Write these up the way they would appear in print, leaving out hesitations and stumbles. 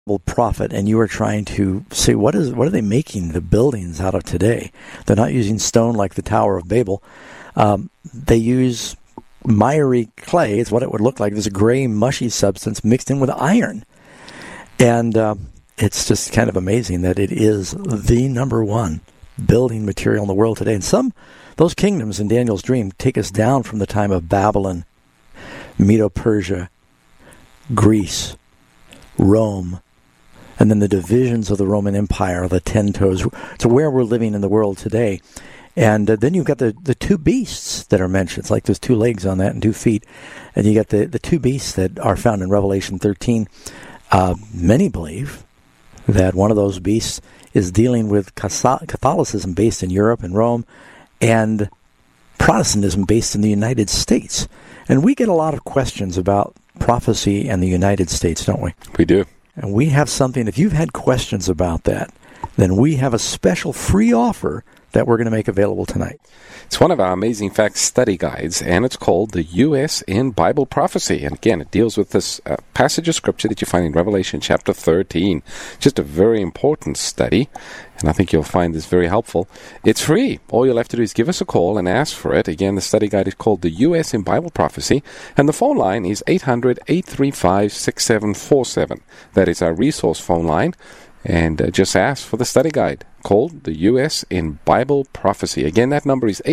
prophet, and you are trying to say, what are they making the buildings out of today? They're not using stone like the Tower of Babel. They use miry clay. It's what it would look like. This gray, mushy substance mixed in with iron. And it's just kind of amazing that it is the number one building material in the world today. And those kingdoms in Daniel's dream take us down from the time of Babylon, Medo-Persia, Greece, Rome, and then the divisions of the Roman Empire, the 10 toes, to where we're living in the world today. And then you've got the two beasts that are mentioned. It's like there's 2 legs on that and 2 feet. And you got the 2 beasts that are found in Revelation 13. Many believe that one of those beasts is dealing with Catholicism based in Europe and Rome and Protestantism based in the United States. And we get a lot of questions about prophecy and the United States, don't we? We do. And we have something, if you've had questions about that, then we have a special free offer that we're going to make available tonight. It's one of our Amazing Facts study guides, and it's called The U.S. in Bible Prophecy. And again, it deals with this passage of Scripture that you find in Revelation chapter 13. Just a very important study, and I think you'll find this very helpful. It's free. All you'll have to do is give us a call and ask for it. Again, the study guide is called The U.S. in Bible Prophecy, and the phone line is 800-835-6747. That is our resource phone line. And just ask for the study guide called The U.S. in Bible Prophecy. Again, that number is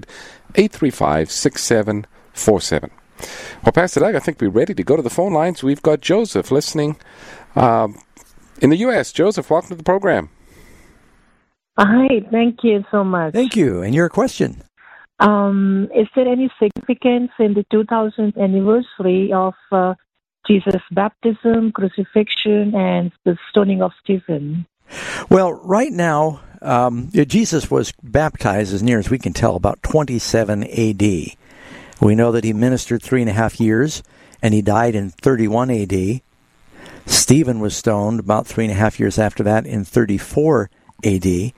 800-835-6747. Well, Pastor Doug, I think we're ready to go to the phone lines. We've got Joseph listening in the U.S. Joseph, welcome to the program. Hi, thank you so much. Thank you. And your question? Is there any significance in the 2000th anniversary of Jesus' baptism, crucifixion, and the stoning of Stephen? Well, right now, Jesus was baptized, as near as we can tell, about 27 A.D. We know that he ministered 3.5 years, and he died in 31 A.D. Stephen was stoned about 3.5 years after that in 34 A.D.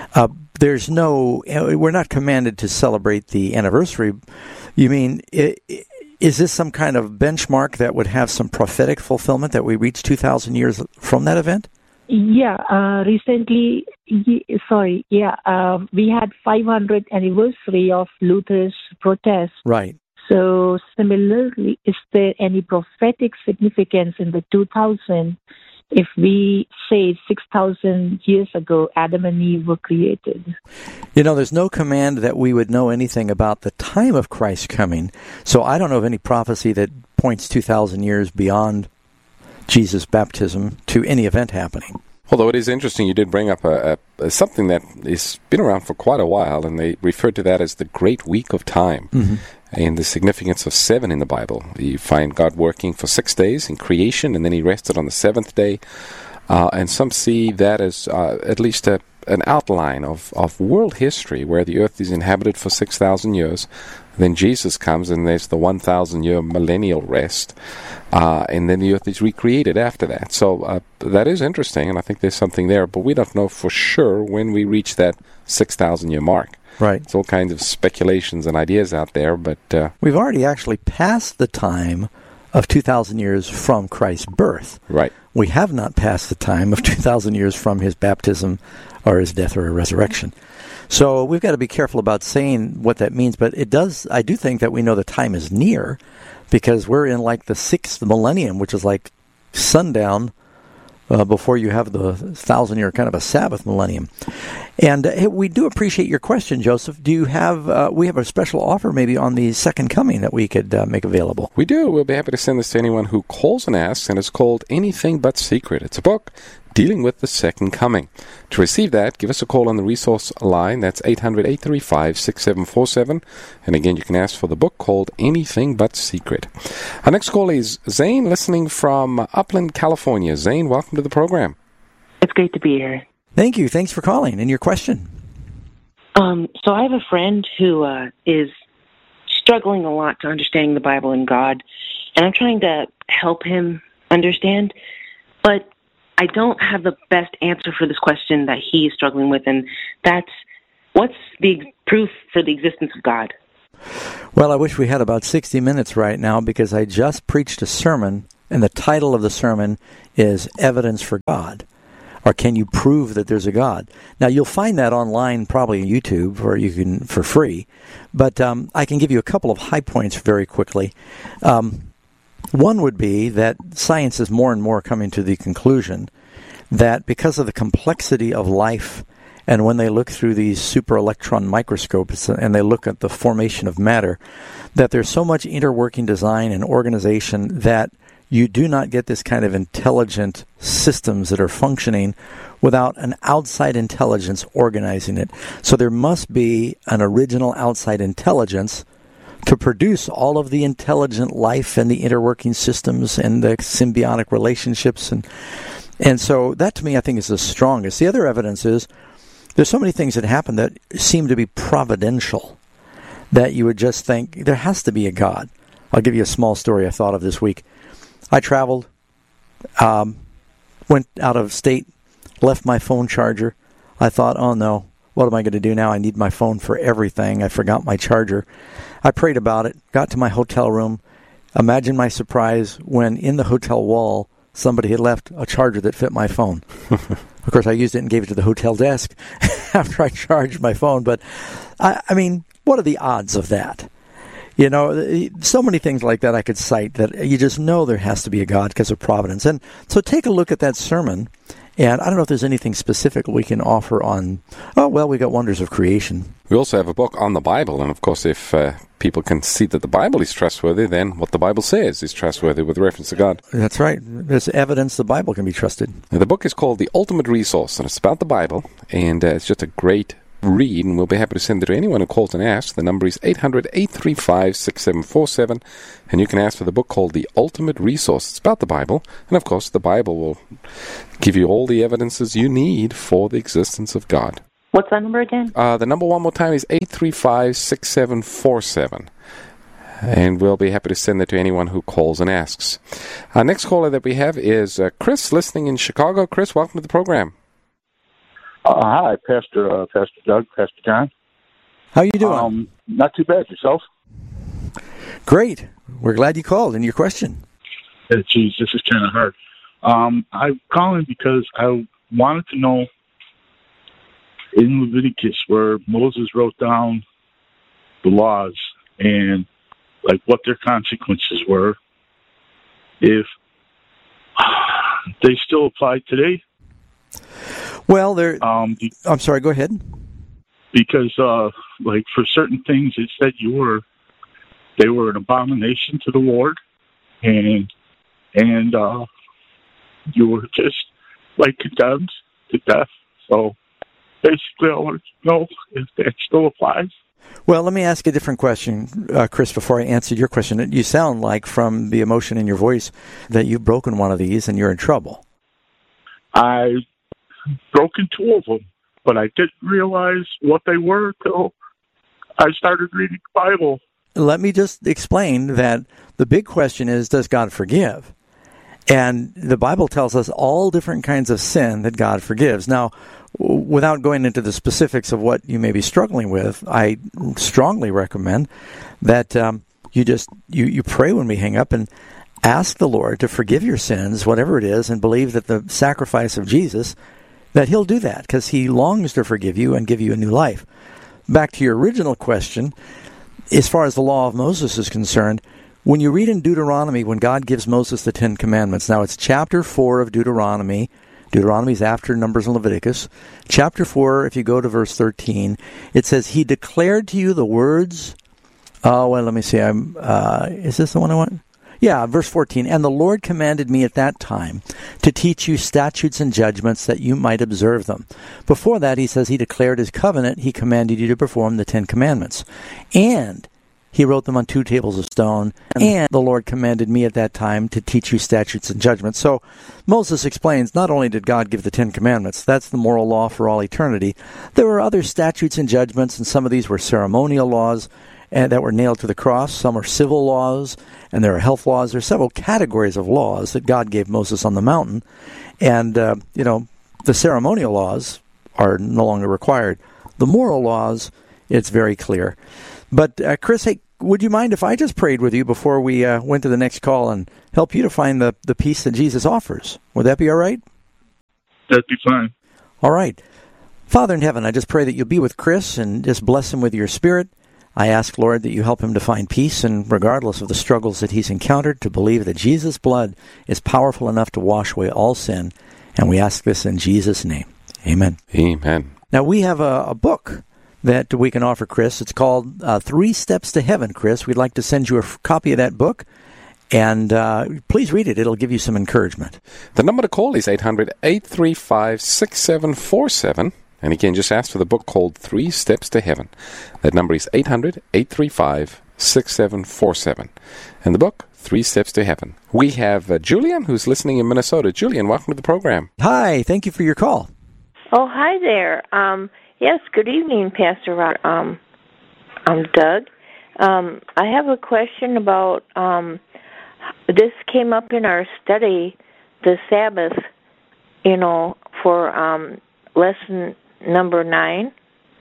We're not commanded to celebrate the anniversary. You mean, is this some kind of benchmark that would have some prophetic fulfillment that we reach 2,000 years from that event? Yeah, recently, we had 500th anniversary of Luther's protest. Right. So similarly, is there any prophetic significance in the 2000 if we say 6,000 years ago Adam and Eve were created? You know, there's no command that we would know anything about the time of Christ's coming. So I don't know of any prophecy that points 2,000 years beyond Jesus' baptism to any event happening. Although it is interesting, you did bring up something that has been around for quite a while, and they referred to that as the Great Week of Time. Mm-hmm. And the significance of 7 in the Bible. You find God working for 6 days in creation, and then he rested on the 7th day. And some see that as at least an outline of world history, where the earth is inhabited for 6,000 years. Then Jesus comes, and there's the 1,000-year millennial rest. And then the earth is recreated after that. So that is interesting, and I think there's something there. But we don't know for sure when we reach that 6,000-year mark. Right. It's all kinds of speculations and ideas out there, but we've already actually passed the time of 2,000 years from Christ's birth. Right. We have not passed the time of 2,000 years from his baptism or his death or resurrection. So we've got to be careful about saying what that means, but I do think that we know the time is near, because we're in like the 6th millennium, which is like sundown before you have the 1,000-year kind of a Sabbath millennium. And we do appreciate your question, Joseph. Do you have, we have a special offer maybe on the second coming that we could make available? We do. We'll be happy to send this to anyone who calls and asks, and it's called Anything But Secret. It's a book dealing with the second coming. To receive that, give us a call on the resource line. That's 800-835-6747. And again, you can ask for the book called Anything But Secret. Our next call is Zane, listening from Upland, California. Zane, welcome to the program. It's great to be here. Thank you. Thanks for calling. And your question? So I have a friend who is struggling a lot to understanding the Bible and God, and I'm trying to help him understand, but I don't have the best answer for this question that he is struggling with, and that's, what's the proof for the existence of God? Well, I wish we had about 60 minutes right now, because I just preached a sermon and the title of the sermon is Evidence for God, or can you prove that there's a God? Now, you'll find that online, probably on YouTube, or you can for free, but I can give you a couple of high points very quickly. One would be that science is more and more coming to the conclusion that because of the complexity of life, and when they look through these super electron microscopes and they look at the formation of matter, that there's so much interworking design and organization that you do not get this kind of intelligent systems that are functioning without an outside intelligence organizing it. So there must be an original outside intelligence to produce all of the intelligent life and the interworking systems and the symbiotic relationships. And so that, to me, I think is the strongest. The other evidence is there's so many things that happen that seem to be providential that you would just think there has to be a God. I'll give you a small story I thought of this week. I traveled, went out of state, left my phone charger. I thought, oh no, what am I going to do now? I need my phone for everything. I forgot my charger. I prayed about it, got to my hotel room. Imagine my surprise when in the hotel wall, somebody had left a charger that fit my phone. Of course, I used it and gave it to the hotel desk after I charged my phone. But, I mean, what are the odds of that? You know, so many things like that I could cite that you just know there has to be a God because of providence. And so take a look at that sermon. And I don't know if there's anything specific we can offer on, we got Wonders of Creation. We also have a book on the Bible. And, of course, if people can see that the Bible is trustworthy, then what the Bible says is trustworthy with reference to God. That's right. There's evidence the Bible can be trusted. Now, the book is called The Ultimate Resource, and it's about the Bible. And it's just a great read, and we'll be happy to send it to anyone who calls and asks. The number is 800-835-6747, and you can ask for the book called The Ultimate Resource. It's about the Bible, and of course the Bible will give you all the evidences you need for the existence of God. What's that number again? The number one more time is 835-6747. And we'll be happy to send it to anyone who calls and asks. Our next caller that we have is Chris, listening in Chicago. Chris, welcome to the program. Hi, Pastor Doug, Pastor John. How you doing? Not too bad. Yourself? Great. We're glad you called. And your question? Geez, this is kind of hard. I'm calling because I wanted to know in Leviticus where Moses wrote down the laws and like what their consequences were, if they still apply today. Well, I'm sorry, go ahead. Because, like, for certain things, it said they were an abomination to the Lord, and you were just, like, condemned to death. So, basically, I wanted to know if that still applies. Well, let me ask a different question, Chris, before I answer your question. You sound like, from the emotion in your voice, that you've broken one of these and you're in trouble. I broken two of them, but I didn't realize what they were until I started reading the Bible. Let me just explain that the big question is, does God forgive? And the Bible tells us all different kinds of sin that God forgives. Now, without going into the specifics of what you may be struggling with, I strongly recommend that you pray when we hang up and ask the Lord to forgive your sins, whatever it is, and believe that the sacrifice of Jesus, that He'll do that because He longs to forgive you and give you a new life. Back to your original question, as far as the law of Moses is concerned, when you read in Deuteronomy, when God gives Moses the Ten Commandments, now it's chapter 4 of Deuteronomy. Deuteronomy is after Numbers and Leviticus. Chapter 4, if you go to verse 13, it says, He declared to you the words. Let me see. Is this the one I want? Yeah, verse 14. And the Lord commanded me at that time to teach you statutes and judgments that you might observe them. Before that, he says He declared His covenant. He commanded you to perform the 10 Commandments. And He wrote them on 2 tables of stone. And the Lord commanded me at that time to teach you statutes and judgments. So Moses explains, not only did God give the 10 Commandments, that's the moral law for all eternity, there were other statutes and judgments, and some of these were ceremonial laws that were nailed to the cross. Some are civil laws, and there are health laws. There are several categories of laws that God gave Moses on the mountain. And, the ceremonial laws are no longer required. The moral laws, it's very clear. But, Chris, hey, would you mind if I just prayed with you before we went to the next call and help you to find the peace that Jesus offers? Would that be all right? That'd be fine. All right. Father in heaven, I just pray that you'll be with Chris and just bless him with your Spirit. I ask, Lord, that you help him to find peace, and regardless of the struggles that he's encountered, to believe that Jesus' blood is powerful enough to wash away all sin. And we ask this in Jesus' name. Amen. Amen. Now, we have a book that we can offer Chris. It's called 3 Steps to Heaven, Chris. We'd like to send you a copy of that book, and please read it. It'll give you some encouragement. The number to call is 800-835-6747. And again, just ask for the book called 3 Steps to Heaven. That number is 800-835-6747. And the book, 3 Steps to Heaven. We have Julian, who's listening in Minnesota. Julian, welcome to the program. Hi, thank you for your call. Oh, hi there. Yes, good evening, Pastor Rod. I'm Doug. I have a question about, this came up in our study, the Sabbath, for lesson number 9.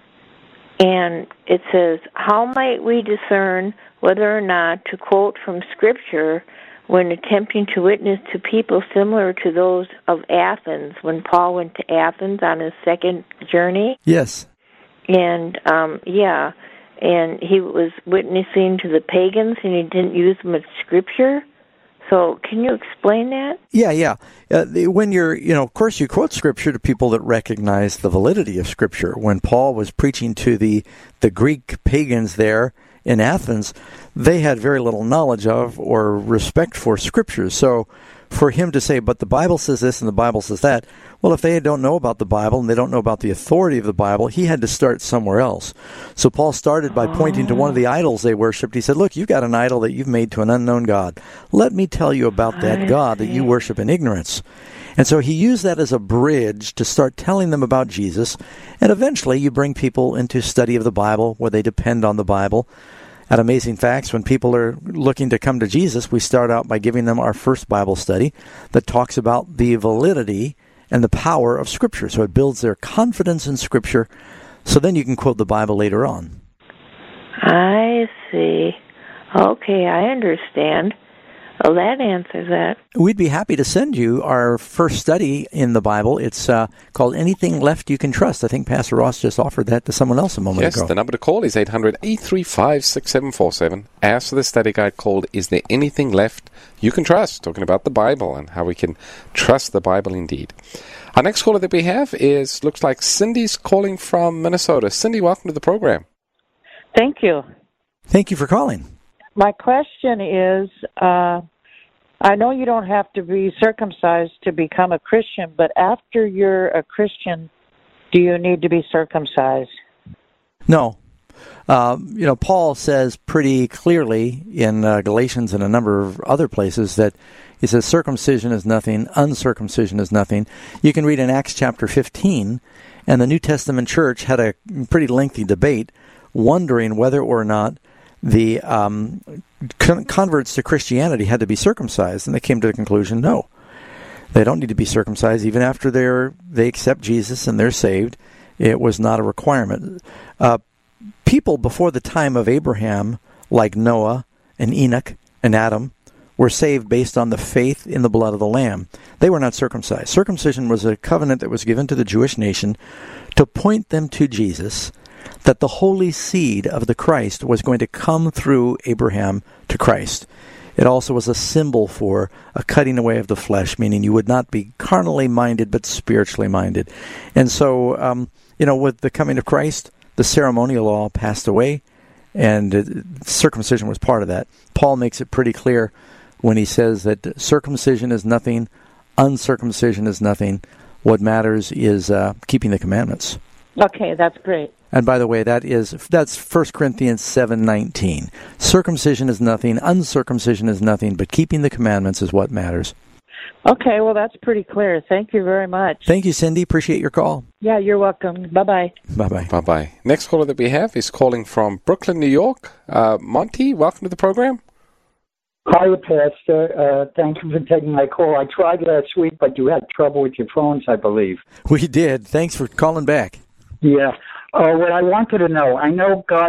And it says, how might we discern whether or not to quote from Scripture when attempting to witness to people similar to those of Athens, when Paul went to Athens on his second journey? Yes. And, and he was witnessing to the pagans, and he didn't use much Scripture. So can you explain that? Yeah. When you're, of course, you quote Scripture to people that recognize the validity of Scripture. When Paul was preaching to the Greek pagans there in Athens, they had very little knowledge of or respect for Scripture. So for him to say, but the Bible says this and the Bible says that, well, if they don't know about the Bible and they don't know about the authority of the Bible, he had to start somewhere else. So Paul started by pointing to one of the idols they worshipped. He said, look, you've got an idol that you've made to an unknown God. Let me tell you about that God that you worship in ignorance. And so he used that as a bridge to start telling them about Jesus. And eventually you bring people into study of the Bible where they depend on the Bible. At Amazing Facts, when people are looking to come to Jesus, we start out by giving them our first Bible study that talks about the validity and the power of Scripture. So it builds their confidence in Scripture, so then you can quote the Bible later on. I see. Okay, I understand. Well, that answers that. We'd be happy to send you our first study in the Bible. It's called Anything Left You Can Trust. I think Pastor Ross just offered that to someone else a moment ago. Yes, the number to call is 800-835-6747. Ask for the study guide called Is There Anything Left You Can Trust? Talking about the Bible and how we can trust the Bible indeed. Our next caller that we have looks like Cindy's calling from Minnesota. Cindy, welcome to the program. Thank you. Thank you for calling. My question is, I know you don't have to be circumcised to become a Christian, but after you're a Christian, do you need to be circumcised? No. Paul says pretty clearly in Galatians and a number of other places that he says circumcision is nothing, uncircumcision is nothing. You can read in Acts chapter 15, and the New Testament church had a pretty lengthy debate wondering whether or not the converts to Christianity had to be circumcised, and they came to the conclusion, no. They don't need to be circumcised even after they accept Jesus and they're saved. It was not a requirement. People before the time of Abraham, like Noah and Enoch and Adam, were saved based on the faith in the blood of the Lamb. They were not circumcised. Circumcision was a covenant that was given to the Jewish nation to point them to Jesus, that the holy seed of the Christ was going to come through Abraham to Christ. It also was a symbol for a cutting away of the flesh, meaning you would not be carnally minded, but spiritually minded. And so, with the coming of Christ, the ceremonial law passed away, and circumcision was part of that. Paul makes it pretty clear when he says that circumcision is nothing, uncircumcision is nothing. What matters is keeping the commandments. Okay, that's great. And by the way, that's 1 Corinthians 7:19. Circumcision is nothing, uncircumcision is nothing, but keeping the commandments is what matters. Okay, well, that's pretty clear. Thank you very much. Thank you, Cindy. Appreciate your call. Yeah, you're welcome. Bye-bye. Bye-bye. Bye-bye. Next caller that we have is calling from Brooklyn, New York. Monty, welcome to the program. Hi, Pastor. Thank you for taking my call. I tried last week, but you had trouble with your phones, I believe. We did. Thanks for calling back. Yeah. What I wanted to know, I know God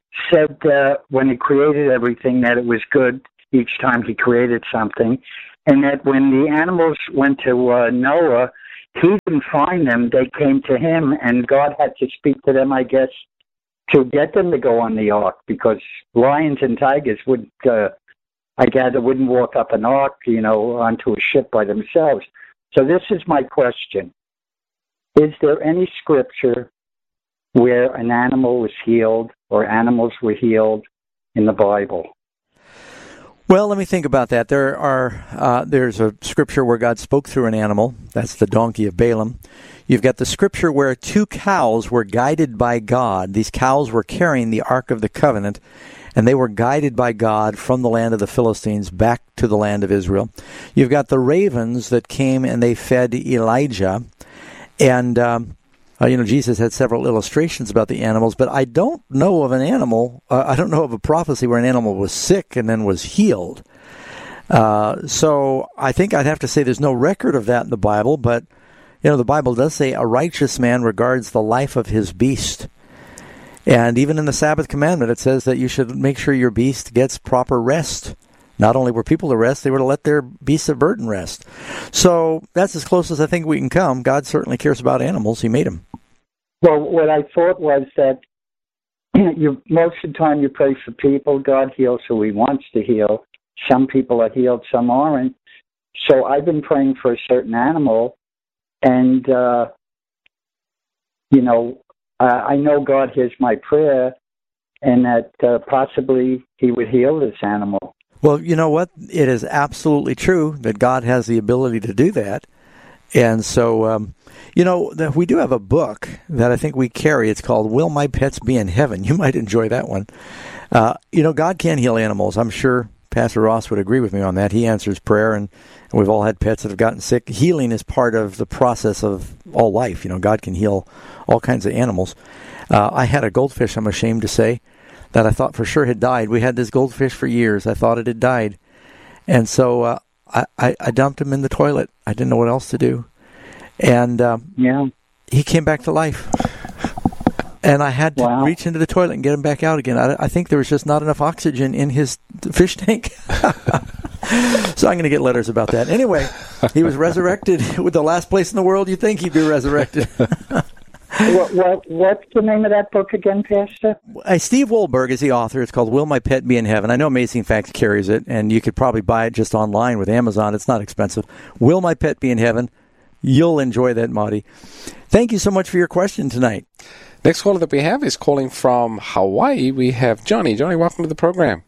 said when he created everything that it was good each time he created something, and that when the animals went to Noah, he didn't find them. They came to him, and God had to speak to them, I guess, to get them to go on the ark, because lions and tigers would, I gather, wouldn't walk up an ark, onto a ship by themselves. So this is my question. Is there any scripture where an animal was healed or animals were healed in the Bible? Well, let me think about that. There's a scripture where God spoke through an animal. That's the donkey of Balaam. You've got the scripture where 2 cows were guided by God. These cows were carrying the Ark of the Covenant, and they were guided by God from the land of the Philistines back to the land of Israel. You've got the ravens that came and they fed Elijah. And, Jesus had several illustrations about the animals, but I don't know of an animal, I don't know of a prophecy where an animal was sick and then was healed. So I think I'd have to say there's no record of that in the Bible, but, the Bible does say a righteous man regards the life of his beast. And even in the Sabbath commandment, it says that you should make sure your beast gets proper rest. Not only were people to rest, they were to let their beasts of burden rest. So that's as close as I think we can come. God certainly cares about animals. He made them. Well, what I thought was that most of the time you pray for people, God heals who he wants to heal. Some people are healed, some aren't. So I've been praying for a certain animal, and, I know God hears my prayer, and that possibly he would heal this animal. Well, you know what? It is absolutely true that God has the ability to do that. And so, we do have a book that I think we carry. It's called Will My Pets Be in Heaven? You might enjoy that one. God can heal animals. I'm sure Pastor Ross would agree with me on that. He answers prayer, and we've all had pets that have gotten sick. Healing is part of the process of all life. God can heal all kinds of animals. I had a goldfish, I'm ashamed to say, that I thought for sure had died. We had this goldfish for years. I thought it had died. And so I dumped him in the toilet. I didn't know what else to do. And he came back to life. And I had to reach into the toilet and get him back out again. I think there was just not enough oxygen in his fish tank. So I'm going to get letters about that. Anyway, he was resurrected with the last place in the world you'd think he'd be resurrected. What's the name of that book again, Pastor? Steve Wohlberg is the author. It's called Will My Pet Be in Heaven? I know Amazing Facts carries it, and you could probably buy it just online with Amazon. It's not expensive. Will My Pet Be in Heaven? You'll enjoy that, Marty. Thank you so much for your question tonight. Next caller that we have is calling from Hawaii. We have Johnny. Johnny, welcome to the program.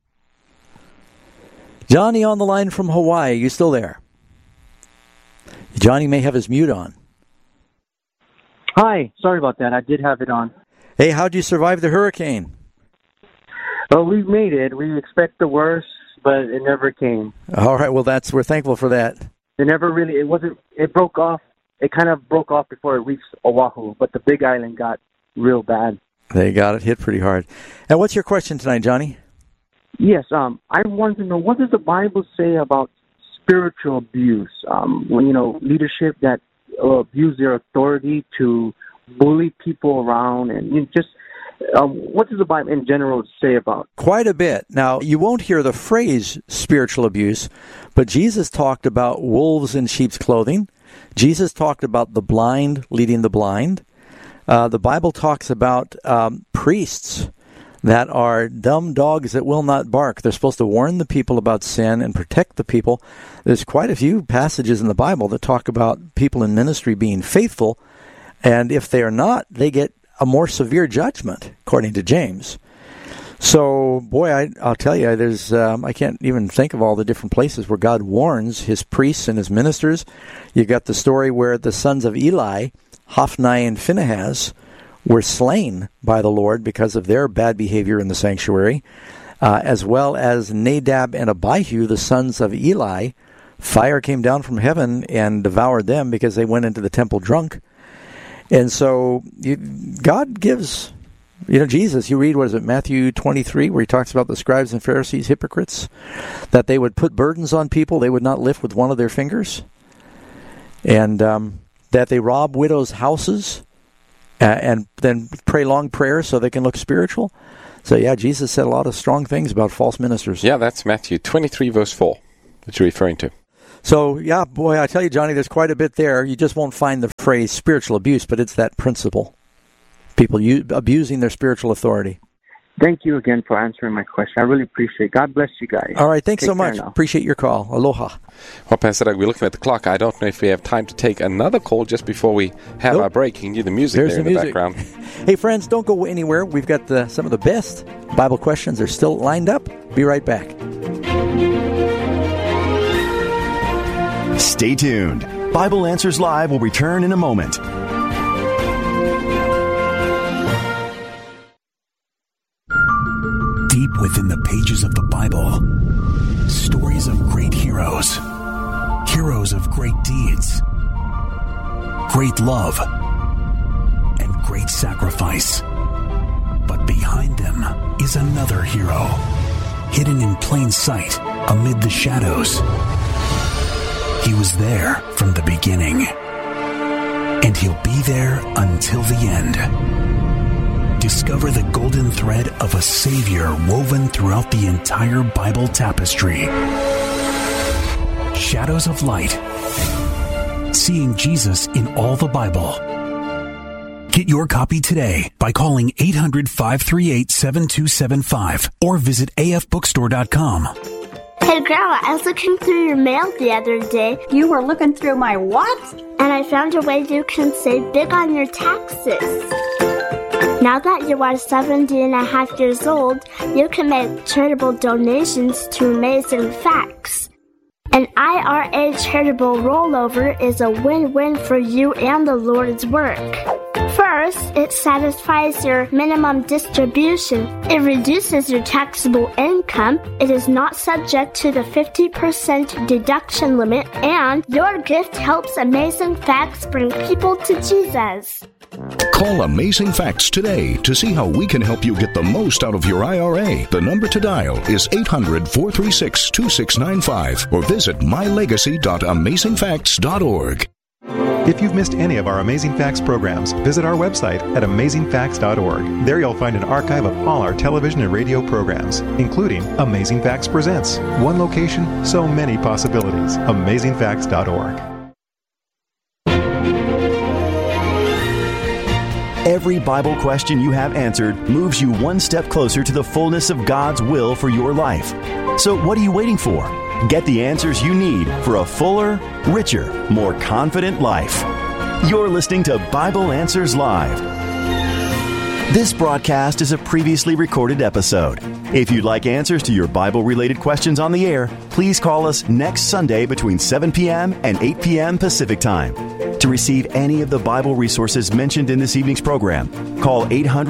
Johnny on the line from Hawaii. You still there? Johnny may have his mute on. Hi, sorry about that. I did have it on. Hey, how'd you survive the hurricane? Well, we made it. We expect the worst, but it never came. All right, well, we're thankful for that. It broke off. It kind of broke off before it reached Oahu, but the Big Island got real bad. They got it hit pretty hard. And what's your question tonight, Johnny? Yes, I wanted to know, what does the Bible say about spiritual abuse? Leadership that abuse their authority to bully people around, and just what does the Bible in general say about? Quite a bit. Now, you won't hear the phrase spiritual abuse, but Jesus talked about wolves in sheep's clothing. Jesus talked about the blind leading the blind. The Bible talks about priests that are dumb dogs that will not bark. They're supposed to warn the people about sin and protect the people. There's quite a few passages in the Bible that talk about people in ministry being faithful, and if they are not, they get a more severe judgment, according to James. So, boy, I'll tell you, there's I can't even think of all the different places where God warns his priests and his ministers. You've got the story where the sons of Eli, Hophni and Phinehas, were slain by the Lord because of their bad behavior in the sanctuary, as well as Nadab and Abihu, the sons of Eli. Fire came down from heaven and devoured them because they went into the temple drunk. And so God gives, Jesus, you read, Matthew 23, where he talks about the scribes and Pharisees, hypocrites, that they would put burdens on people they would not lift with one of their fingers, and that they rob widows' houses, and then pray long prayers so they can look spiritual. So, yeah, Jesus said a lot of strong things about false ministers. Yeah, that's Matthew 23, verse 4 that you're referring to. So, yeah, boy, I tell you, Johnny, there's quite a bit there. You just won't find the phrase spiritual abuse, but it's that principle. People abusing their spiritual authority. Thank you again for answering my question. I really appreciate it. God bless you guys. All right, thanks so much. Appreciate your call. Aloha. Well, Pastor Doug, we're looking at the clock. I don't know if we have time to take another call just before we have our break. You can hear the music there in the background. Hey, friends, don't go anywhere. We've got some of the best Bible questions are still lined up. Be right back. Stay tuned. Bible Answers Live will return in a moment. Deep within the pages of the Bible, stories of great heroes, heroes of great deeds, great love, and great sacrifice. But behind them is another hero, hidden in plain sight amid the shadows. He was there from the beginning, and he'll be there until the end. Discover the golden thread of a Savior woven throughout the entire Bible tapestry. Shadows of Light. Seeing Jesus in all the Bible. Get your copy today by calling 800-538-7275 or visit afbookstore.com. Hey, Grandma, I was looking through your mail the other day. You were looking through my what? And I found a way you can save big on your taxes. Now that you are 70 and a half years old, you can make charitable donations to Amazing Facts. An IRA charitable rollover is a win-win for you and the Lord's work. First, it satisfies your minimum distribution. It reduces your taxable income. It is not subject to the 50% deduction limit. And your gift helps Amazing Facts bring people to Jesus. Call Amazing Facts today to see how we can help you get the most out of your IRA. The number to dial is 800-436-2695 or visit mylegacy.amazingfacts.org. If you've missed any of our Amazing Facts programs, visit our website at amazingfacts.org. There you'll find an archive of all our television and radio programs, including Amazing Facts Presents. One location, so many possibilities. amazingfacts.org. Every Bible question you have answered moves you one step closer to the fullness of God's will for your life. So what are you waiting for? Get the answers you need for a fuller, richer, more confident life. You're listening to Bible Answers Live. This broadcast is a previously recorded episode. If you'd like answers to your Bible-related questions on the air, please call us next Sunday between 7 p.m. and 8 p.m. Pacific Time. To receive any of the Bible resources mentioned in this evening's program, call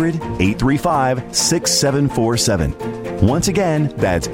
800-835-6747. Once again, that's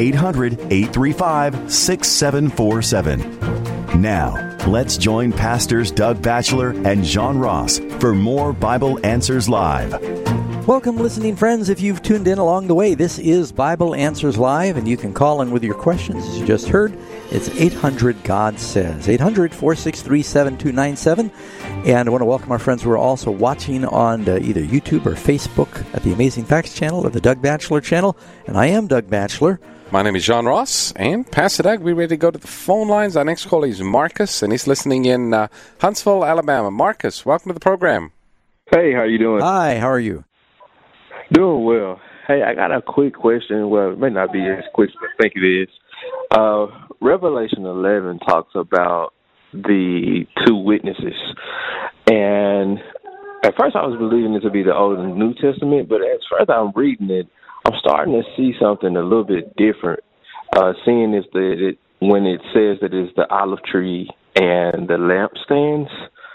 800-835-6747. Now, let's join Pastors Doug Batchelor and John Ross for more Bible Answers Live. Welcome, listening friends. If you've tuned in along the way, this is Bible Answers Live, and you can call in with your questions. As you just heard, it's 800-GOD-SAYS, 800-463-7297. And I want to welcome our friends who are also watching on either YouTube or Facebook at the Amazing Facts channel or the Doug Batchelor channel. And I am Doug Batchelor. My name is John Ross, and Pastor Doug, we're ready to go to the phone lines. Our next caller is Marcus, and he's listening in Huntsville, Alabama. Marcus, welcome to the program. Hey, how you doing? Hi, how are you? Doing well. Hey, I got a quick question. Well, it may not be as quick as I think it is. Revelation 11 talks about the two witnesses. And at first I was believing it to be the Old and New Testament, but as further I'm reading it, I'm starting to see something a little bit different. Seeing is that when it says that it's the olive tree and the lampstands,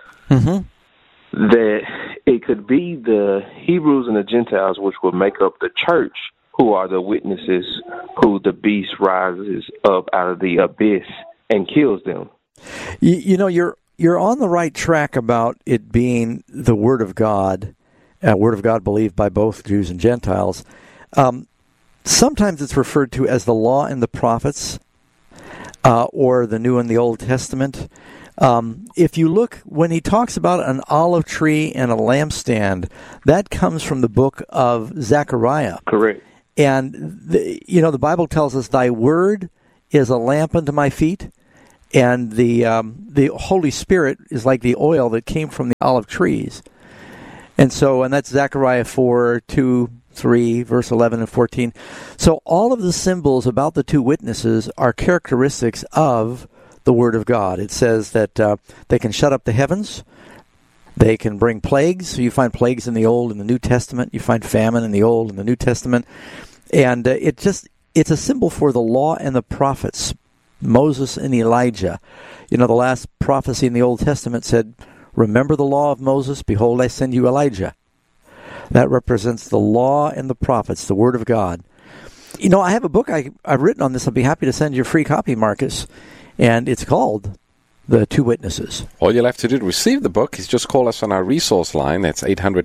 that it could be the Hebrews and the Gentiles, which will make up the church, who are the witnesses who the beast rises up out of the abyss and kills them. You know, you're on the right track about it being the Word of God believed by both Jews and Gentiles. Sometimes it's referred to as the Law and the Prophets, or the New and the Old Testament. If you look, when he talks about an olive tree and a lampstand, that comes from the book of Zechariah. Correct. And, the Bible tells us, thy word is a lamp unto my feet, and the Holy Spirit is like the oil that came from the olive trees. And that's Zechariah 4, 2, 3, verse 11 and 14. So all of the symbols about the two witnesses are characteristics of the Word of God. It says that they can shut up the heavens. They can bring plagues. So you find plagues in the Old and the New Testament. You find famine in the Old and the New Testament. And it's a symbol for the law and the prophets, Moses and Elijah. The last prophecy in the Old Testament said, remember the law of Moses, behold, I send you Elijah. That represents the law and the prophets, the Word of God. I have a book I've written on this. I'll be happy to send you a free copy, Marcus. And it's called The Two Witnesses. All you'll have to do to receive the book is just call us on our resource line. That's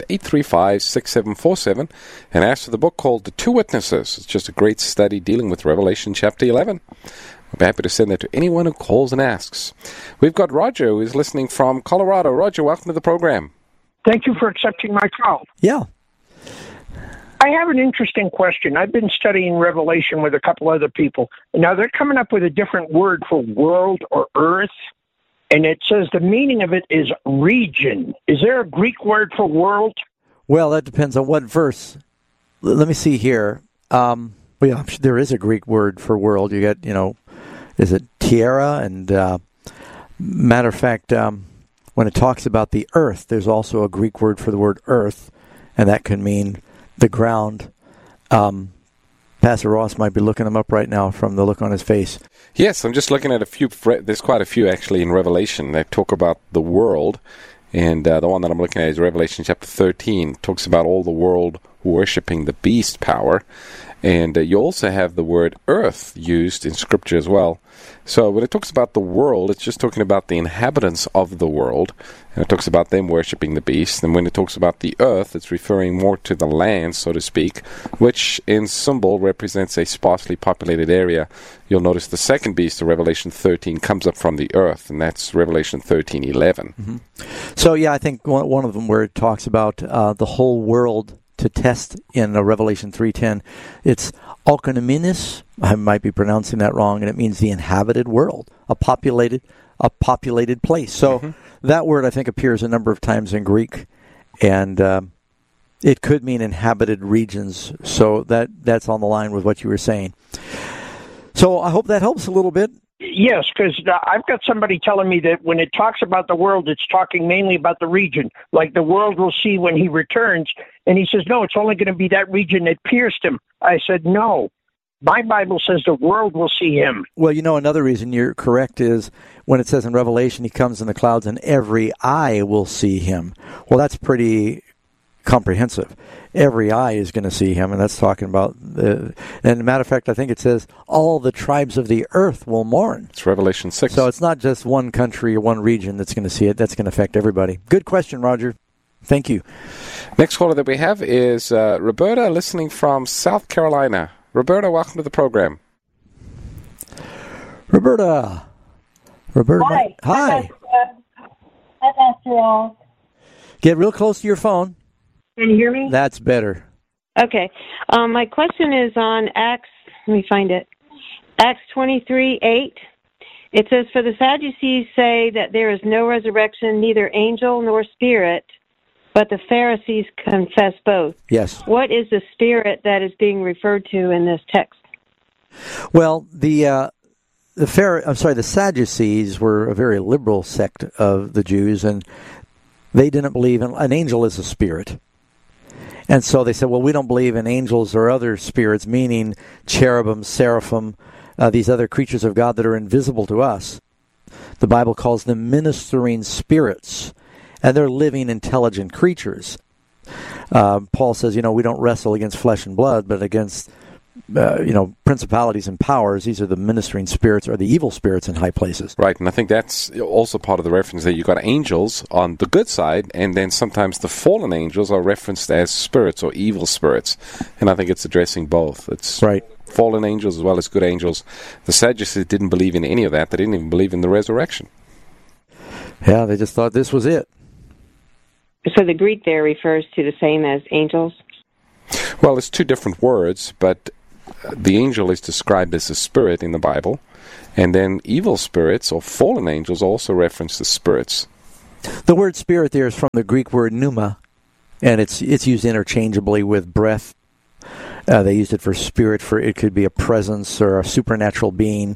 800-835-6747. And ask for the book called The Two Witnesses. It's just a great study dealing with Revelation chapter 11. We'll be happy to send that to anyone who calls and asks. We've got Roger, who is listening from Colorado. Roger, welcome to the program. Thank you for accepting my call. Yeah. I have an interesting question. I've been studying Revelation with a couple other people. Now, they're coming up with a different word for world or earth, and it says the meaning of it is region. Is there a Greek word for world? Well, that depends on what verse. Let me see here. I'm sure there is a Greek word for world. You got, is it tierra? And matter of fact, when it talks about the earth, there's also a Greek word for the word earth, and that can mean the ground. Pastor Ross might be looking them up right now from the look on his face. Yes, I'm just looking at a few. There's quite a few actually in Revelation that talk about the world, and the one that I'm looking at is Revelation chapter 13. It talks about all the world worshipping the beast power, and you also have the word earth used in Scripture as well. So when it talks about the world, it's just talking about the inhabitants of the world, and it talks about them worshipping the beast. And when it talks about the earth, it's referring more to the land, so to speak, which in symbol represents a sparsely populated area. You'll notice the second beast of Revelation 13 comes up from the earth, and that's Revelation 13:11. Mm-hmm. So I think one of them where it talks about the whole world to test in Revelation 3:10, it's Oikonomos. I might be pronouncing that wrong, and it means the inhabited world, a populated place. So that word, I think, appears a number of times in Greek, and it could mean inhabited regions. So that's on the line with what you were saying. So I hope that helps a little bit. Yes, because I've got somebody telling me that when it talks about the world, it's talking mainly about the region, like the world will see when he returns. And he says, no, it's only going to be that region that pierced him. I said, no, my Bible says the world will see him. Well, another reason you're correct is when it says in Revelation, he comes in the clouds and every eye will see him. Well, that's pretty comprehensive. Every eye is going to see him, and that's talking about and as a matter of fact, I think it says all the tribes of the earth will mourn. It's Revelation 6. So it's not just one country or one region that's going to see it. That's going to affect everybody. Good question, Roger. Thank you. Next caller that we have is Roberta, listening from South Carolina. Roberta, welcome to the program. Roberta. Hi. Hi, Pastor Ross. Get real close to your phone. Can you hear me? That's better. Okay. My question is on Acts. Let me find it. Acts 23:8. It says, "For the Sadducees say that there is no resurrection, neither angel nor spirit, but the Pharisees confess both." Yes. What is the spirit that is being referred to in this text? Well, the Sadducees were a very liberal sect of the Jews, and they didn't believe in an angel is a spirit. And so they said, well, we don't believe in angels or other spirits, meaning cherubim, seraphim, these other creatures of God that are invisible to us. The Bible calls them ministering spirits, and they're living, intelligent creatures. Paul says, we don't wrestle against flesh and blood, but against principalities and powers. These are the ministering spirits or the evil spirits in high places. Right, and I think that's also part of the reference that you've got angels on the good side, and then sometimes the fallen angels are referenced as spirits or evil spirits. And I think it's addressing both. It's right. Fallen angels as well as good angels. The Sadducees didn't believe in any of that. They didn't even believe in the resurrection. Yeah, they just thought this was it. So the Greek there refers to the same as angels? Well, it's two different words, but the angel is described as a spirit in the Bible, and then evil spirits or fallen angels also reference the spirits. The word spirit there is from the Greek word pneuma, and it's used interchangeably with breath. They used it for spirit, for it could be a presence or a supernatural being.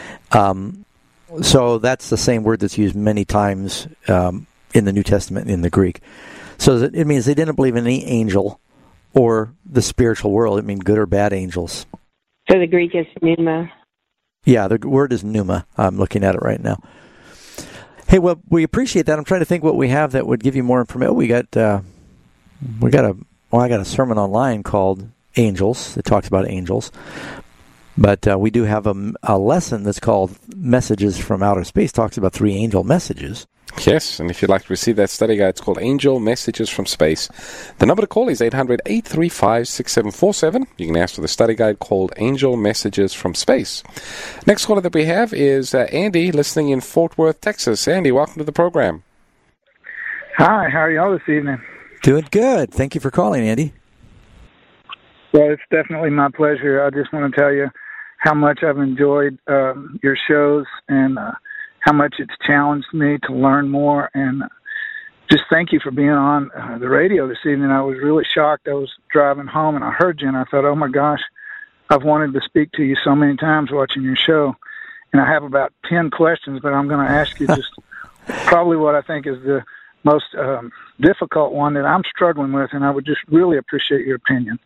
So that's the same word that's used many times in the New Testament in the Greek. So it means they didn't believe in any angel or the spiritual world. It means good or bad angels. So the Greek is pneuma. Yeah, the word is pneuma. I'm looking at it right now. Hey, well, we appreciate that. I'm trying to think what we have that would give you more information. I got a sermon online called Angels. It talks about angels. But we do have a lesson that's called Messages from Outer Space. Talks about 3 angel messages. Yes, and if you'd like to receive that study guide, it's called Angel Messages from Space. The number to call is 800-835-6747. You can ask for the study guide called Angel Messages from Space. Next caller that we have is Andy, listening in Fort Worth, Texas. Andy, welcome to the program. Hi, how are y'all this evening? Doing good. Thank you for calling, Andy. Well, it's definitely my pleasure. I just want to tell you how much I've enjoyed your shows and how much it's challenged me to learn more. And just thank you for being on the radio this evening. I was really shocked. I was driving home and I heard you and I thought, oh my gosh, I've wanted to speak to you so many times watching your show. And I have about 10 questions, but I'm going to ask you just probably what I think is the most difficult one that I'm struggling with, and I would just really appreciate your opinion.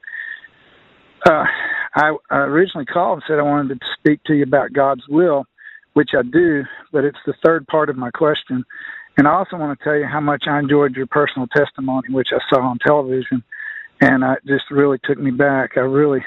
I originally called and said I wanted to speak to you about God's will, which I do, but it's the third part of my question. And I also want to tell you how much I enjoyed your personal testimony, which I saw on television, and it just really took me back. I really,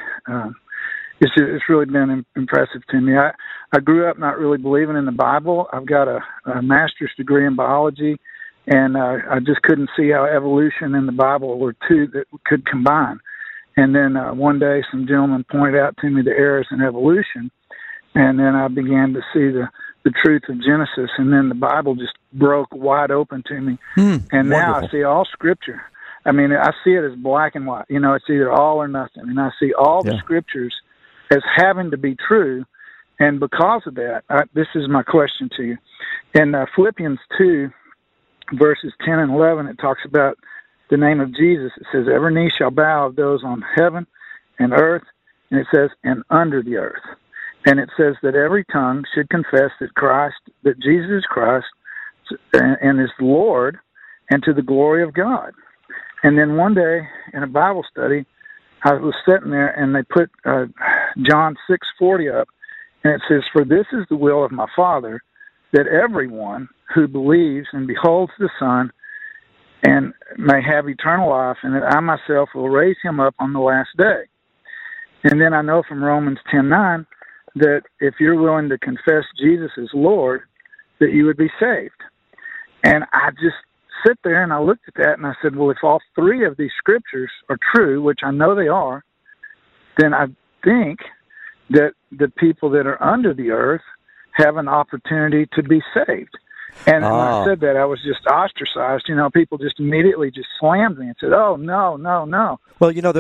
it's really been impressive to me. I grew up not really believing in the Bible. I've got a master's degree in biology, and I just couldn't see how evolution and the Bible were two that could combine. And then one day some gentleman pointed out to me the errors in evolution, and then I began to see the truth of Genesis, and then the Bible just broke wide open to me. And now I see all Scripture. I mean, I see it as black and white. You know, it's either all or nothing. And I see all the Scriptures as having to be true. And because of that, this is my question to you. In Philippians 2, verses 10 and 11, it talks about the name of Jesus. It says, every knee shall bow of those on heaven and earth, and it says, and under the earth. And it says that every tongue should confess that Jesus is Christ and is Lord, and to the glory of God. And then one day in a Bible study, I was sitting there and they put John 6:40 up, and it says, for this is the will of my Father, that everyone who believes and beholds the Son and may have eternal life, and that I myself will raise him up on the last day. And then I know from Romans 10:9 that if you're willing to confess Jesus as Lord, that you would be saved. And I just sit there and I looked at that and I said, well, if all three of these scriptures are true, which I know they are, then I think that the people that are under the earth have an opportunity to be saved. And when I said that, I was just ostracized. You know, people just immediately just slammed me and said, oh, no. Well, you know,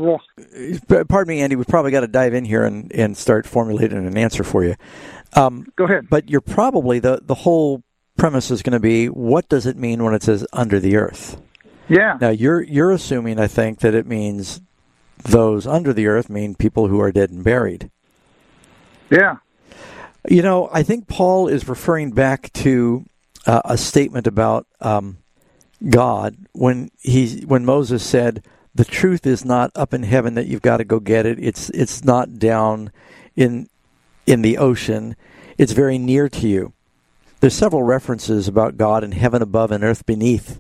pardon me, Andy, we've probably got to dive in here and start formulating an answer for you. Go ahead. But you're probably, the whole premise is going to be, what does it mean when it says under the earth? Yeah. Now, you're assuming, I think, that it means those under the earth mean people who are dead and buried. Yeah. You know, I think Paul is referring back to a statement about God when Moses said, "The truth is not up in heaven that you've got to go get it. It's not down in the ocean. It's very near to you." There's several references about God in heaven above and earth beneath.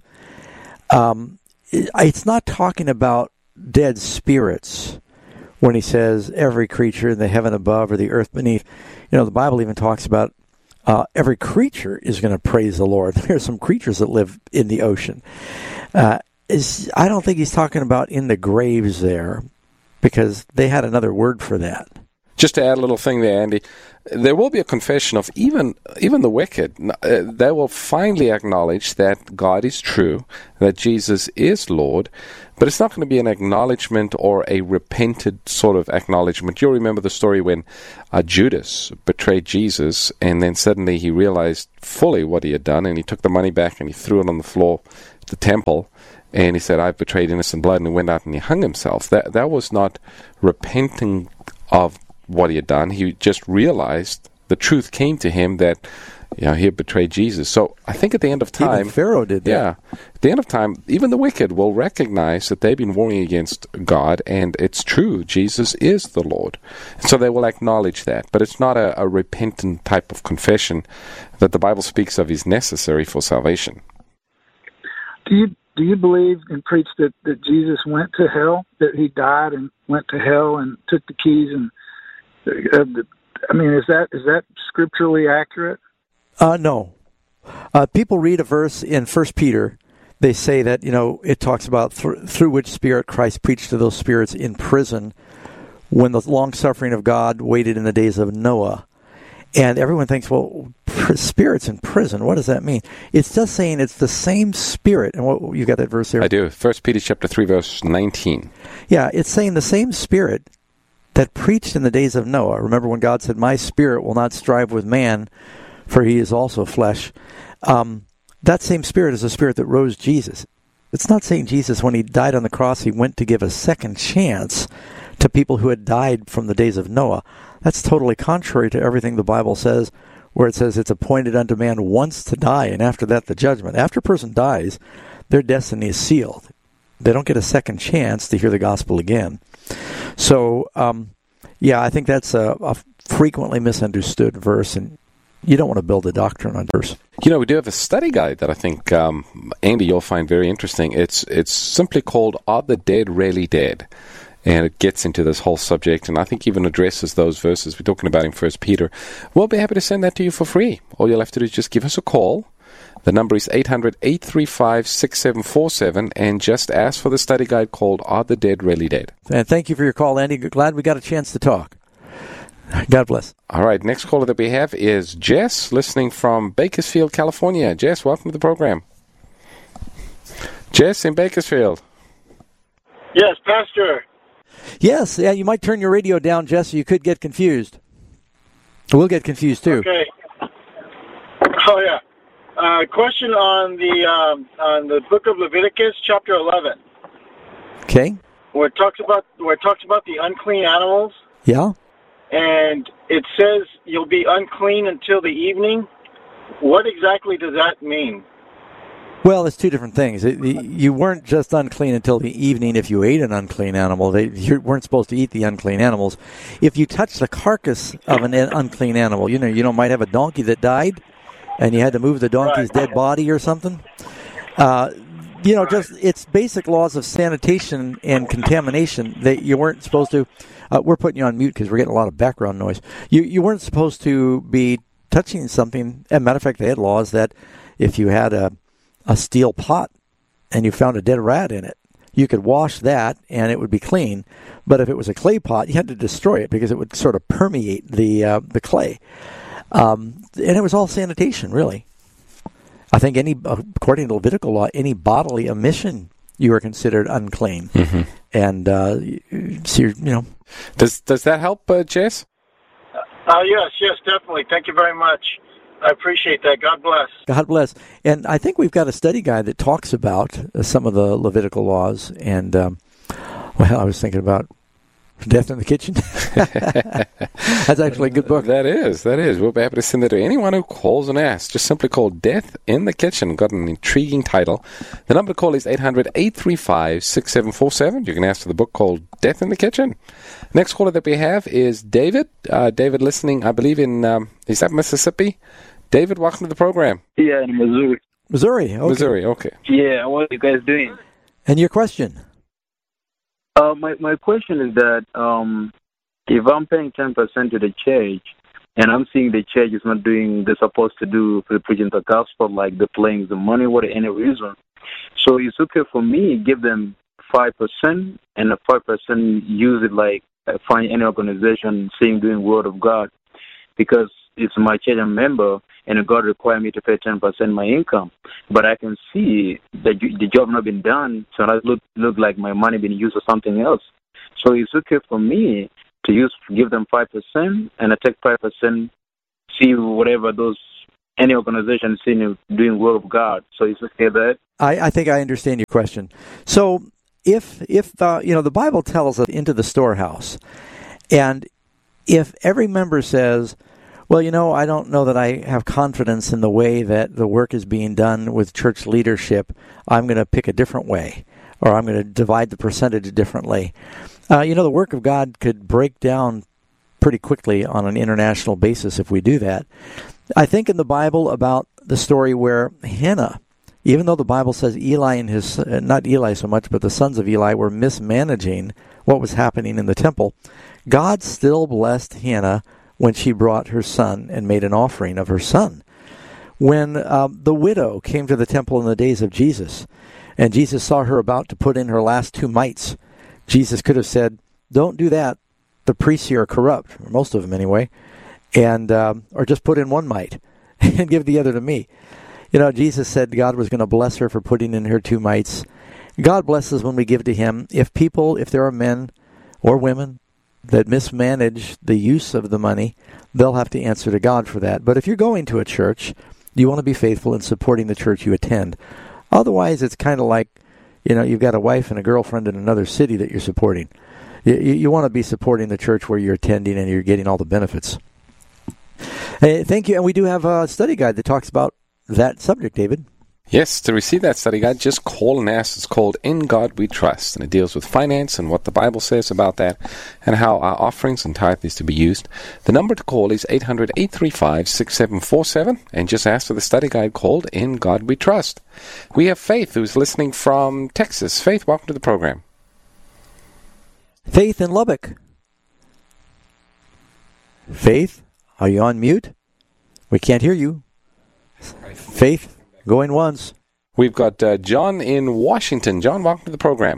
It's not talking about dead spirits when he says every creature in the heaven above or the earth beneath. You know, the Bible even talks about every creature is going to praise the Lord. There are some creatures that live in the ocean. I don't think he's talking about in the graves there, because they had another word for that. Just to add a little thing there, Andy, there will be a confession of even the wicked. They will finally acknowledge that God is true, that Jesus is Lord, but it's not going to be an acknowledgement or a repented sort of acknowledgement. You'll remember the story when Judas betrayed Jesus, and then suddenly he realized fully what he had done, and he took the money back and he threw it on the floor at the temple. And he said, "I've betrayed innocent blood," and he went out and he hung himself. That was not repenting of what he had done. He just realized the truth came to him that he had betrayed Jesus. So I think at the end of time, even Pharaoh did that. Yeah, at the end of time, even the wicked will recognize that they've been warring against God, and it's true, Jesus is the Lord. So they will acknowledge that, but it's not a repentant type of confession that the Bible speaks of is necessary for salvation. Do you believe and preach that Jesus went to hell, that he died and went to hell and took the keys? And is that scripturally accurate? No. People read a verse in 1 Peter. They say that, it talks about through which spirit Christ preached to those spirits in prison when the long-suffering of God waited in the days of Noah. And everyone thinks, well, spirits in prison, what does that mean? It's just saying it's the same spirit. And you got that verse there? I do. 1 Peter chapter 3, verse 19. Yeah, it's saying the same spirit that preached in the days of Noah. Remember when God said, "My spirit will not strive with man, for he is also flesh." That same spirit is the spirit that rose Jesus. It's not saying Jesus, when he died on the cross, he went to give a second chance to people who had died from the days of Noah. That's totally contrary to everything the Bible says, where it says it's appointed unto man once to die, and after that the judgment. After a person dies, their destiny is sealed. They don't get a second chance to hear the gospel again. So, I think that's a frequently misunderstood verse, and you don't want to build a doctrine on verse. We do have a study guide that I think, Andy, you'll find very interesting. It's simply called "Are the Dead Really Dead?" And it gets into this whole subject, and I think even addresses those verses we're talking about in 1 Peter. We'll be happy to send that to you for free. All you'll have to do is just give us a call. The number is 800-835-6747, and just ask for the study guide called "Are the Dead Really Dead?" And thank you for your call, Andy. Glad we got a chance to talk. God bless. All right, next caller that we have is Jess, listening from Bakersfield, California. Jess, welcome to the program. Jess in Bakersfield. Yes, Pastor. Yes, you might turn your radio down, Jess, so you could get confused. We'll get confused, too. Okay. Oh, yeah. Question on the book of Leviticus, chapter 11. Okay. Where it talks about the unclean animals. Yeah. And it says you'll be unclean until the evening. What exactly does that mean? Well, it's two different things. You weren't just unclean until the evening if you ate an unclean animal. You weren't supposed to eat the unclean animals. If you touched the carcass of an unclean animal, you might have a donkey that died, and you had to move the donkey's dead body or something. Just it's basic laws of sanitation and contamination that you weren't supposed to. We're putting you on mute because we're getting a lot of background noise. You weren't supposed to be touching something. As a matter of fact, they had laws that if you had a steel pot and you found a dead rat in it, you could wash that and it would be clean. But if it was a clay pot, you had to destroy it because it would sort of permeate the clay. And it was all sanitation, really. I think according to Levitical law, any bodily emission you are considered unclean. Mm-hmm. And Does that help, Jess? Yes, definitely. Thank you very much. I appreciate that. God bless. God bless. And I think we've got a study guide that talks about some of the Levitical laws. And, I was thinking about Death in the Kitchen. That's actually a good book. That is. We'll be happy to send it to anyone who calls and asks. Just simply call Death in the Kitchen. Got an intriguing title. The number to call is 800-835-6747. You can ask for the book called Death in the Kitchen. Next caller that we have is David. David listening, I believe, in, is that Mississippi? David, welcome to the program. Yeah, in Missouri. Missouri, okay. Missouri, okay. Yeah, what are you guys doing? And your question? My question is that if I'm paying 10% to the church and I'm seeing the church is not doing they're supposed to do for preaching the gospel, like they're playing the money, whatever any reason, so it's okay for me give them 5% and the 5% use it like find any organization saying doing Word of God, because it's my church I'm a member, and God requires me to pay 10% of my income. But I can see that the job not been done, so it look like my money being used for something else. So it's okay for me to give them 5%, and I take 5%, see whatever any organization seeing doing Word of God. So it's okay that. I think I understand your question. So if the Bible tells us into the storehouse, and if every member says, well, I don't know that I have confidence in the way that the work is being done with church leadership, I'm going to pick a different way, or I'm going to divide the percentage differently. The work of God could break down pretty quickly on an international basis if we do that. I think in the Bible about the story where Hannah, even though the Bible says Eli and his, not Eli so much, but the sons of Eli were mismanaging what was happening in the temple, God still blessed Hannah when she brought her son and made an offering of her son. When the widow came to the temple in the days of Jesus, and Jesus saw her about to put in her last 2 mites, Jesus could have said, don't do that. The priests here are corrupt, or most of them anyway, and or just put in 1 mite and give the other to me. Jesus said God was going to bless her for putting in her 2 mites. God blesses when we give to him. If there are men or women that mismanage the use of the money, they'll have to answer to God for that. But if you're going to a church, you want to be faithful in supporting the church you attend. Otherwise, it's kind of like, you've got a wife and a girlfriend in another city that you're supporting. You want to be supporting the church where you're attending and you're getting all the benefits. Hey, thank you. And we do have a study guide that talks about that subject, David. Yes, to receive that study guide, just call and ask. It's called In God We Trust, and it deals with finance and what the Bible says about that and how our offerings and tithe is to be used. The number to call is 800-835-6747, and just ask for the study guide called In God We Trust. We have Faith, who's listening from Texas. Faith, welcome to the program. Faith in Lubbock. Faith, are you on mute? We can't hear you. Faith, going once. We've got John in Washington. John, welcome to the program.